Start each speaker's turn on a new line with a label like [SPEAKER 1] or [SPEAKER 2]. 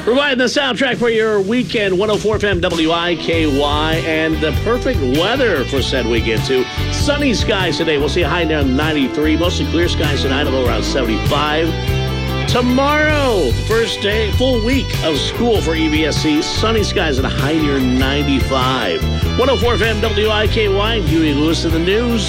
[SPEAKER 1] Providing the soundtrack for your weekend, 104 FM WIKY, and the perfect weather for said weekend, too. Sunny skies today. We'll see a high down 93. Mostly clear skies tonight, a low around 75. Tomorrow, first day, full week of school for EVSC. Sunny skies at a high near 95. 104 FM WIKY, Huey Lewis in the news.